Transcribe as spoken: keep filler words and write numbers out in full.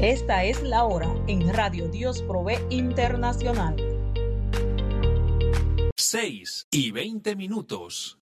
Esta es la hora en Radio Dios Provee Internacional. seis y veinte minutos.